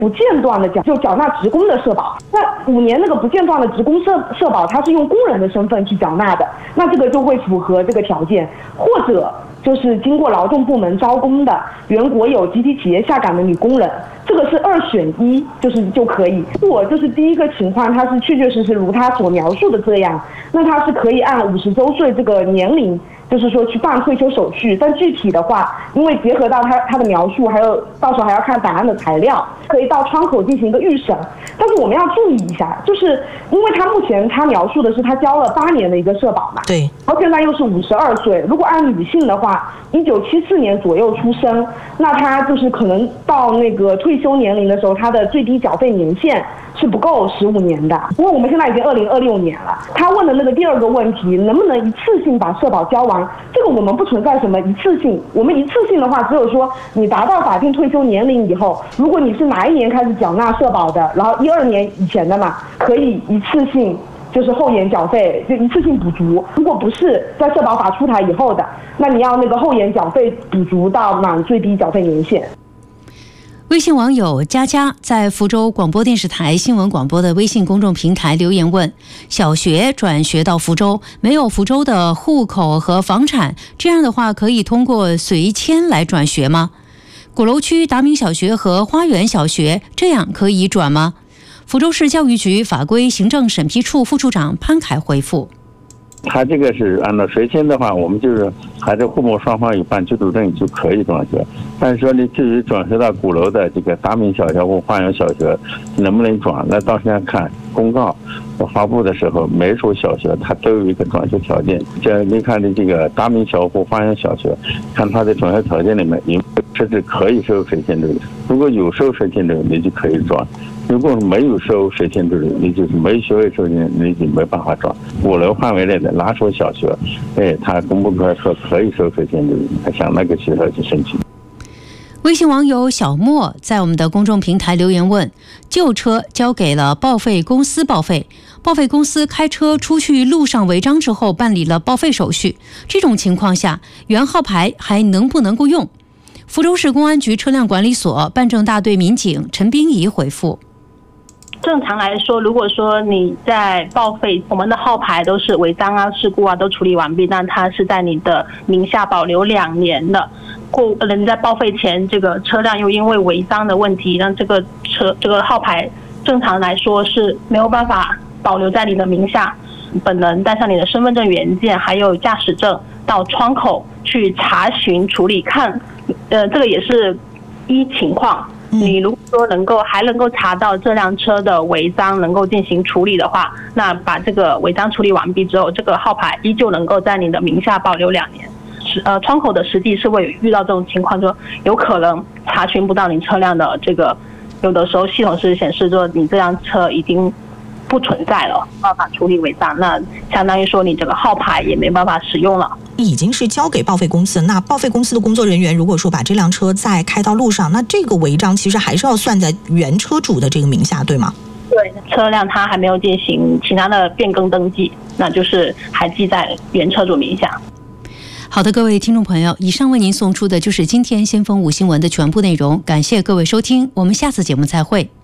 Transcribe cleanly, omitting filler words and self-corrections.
不间断的缴纳职工的社保。那5年那个不间断的职工社保，它是用工人的身份去缴纳的，那这个就会符合这个条件。或者就是经过劳动部门招工的原国有集体企业下岗的女工人，这个是2选1，就可以。如果就是第一个情况，它是确确实实如他所描述的这样，那他是可以按50周岁这个年龄，就是说去办退休手续。但具体的话，因为结合到他的描述，还有到时候还要看档案的材料，可以到窗口进行一个预审。但是我们要注意一下，就是因为他目前他描述的是他交了8年的一个社保嘛， 对， 然后现在又是52岁，如果按女性的话，1974年左右出生，那他就是可能到那个退休年龄的时候，他的最低缴费年限是不够15年的。因为我们现在已经2026年了，他问的那个第2个问题，能不能一次性把社保交完，这个我们不存在什么一次性。我们一次性的话，只有说你达到法定退休年龄以后，如果你是哪一年开始缴纳社保的，然后12年以前的嘛，可以一次性就是后延缴费，就一次性补足。如果不是在社保法出台以后的，那你要那个后延缴费补足到满最低缴费年限。 微信网友佳佳在福州广播电视台新闻广播的微信公众平台留言问：小学转学到福州，没有福州的户口和房产，这样的话可以通过随迁来转学吗？鼓楼区达明小学和花园小学这样可以转吗？福州市教育局法规行政审批处副处长潘凯回复： 他这个是按照随迁的话，我们就是孩子父母双方有办居住证就可以转学。但是说你至于转学到鼓楼的这个达明小学或花园小学能不能转，那到现在看公告发布的时候，每所小学它都有一个转学条件。这你看的这个达明小学或花园小学，看它的转学条件里面有设置可以收随迁制的，如果有收随迁制，你就可以转。如果没有收随迁制，你就是没学位收迁，你就没办法转。鼓楼范围内的哪所小学，他公布出来说可以收随迁制，他向那个学校去申请。 微信网友小莫在我们的公众平台留言问：旧车交给了报废公司报废，报废公司开车出去路上违章之后办理了报废手续，这种情况下原号牌还能不能够用？福州市公安局车辆管理所办证大队民警陈冰怡回复： 正常来说，如果说你在报废，我们的号牌都是违章啊、事故啊都处理完毕，但它是在你的名下保留2年的。人在报废前，这个车辆又因为违章的问题，让这个号牌正常来说是没有办法保留在你的名下。本人带上你的身份证原件还有驾驶证到窗口去查询处理看，这个也是依情况。你如果说还能够查到这辆车的违章能够进行处理的话，那把这个违章处理完毕之后，这个号牌依旧能够在你的名下保留2年。窗口的实际是会遇到这种情况，说有可能查询不到你车辆的这个，有的时候系统是显示说你这辆车已经不存在了，没办法处理违章，那相当于说你这个号牌也没办法使用了。 已经是交给报废公司，那报废公司的工作人员如果说把这辆车再开到路上，那这个违章其实还是要算在原车主的这个名下，对吗？ 对，车辆它还没有进行其他的变更登记，那就是还记在原车主名下。 好的，各位听众朋友，以上为您送出的就是今天先锋5新闻的全部内容，感谢各位收听，我们下次节目再会。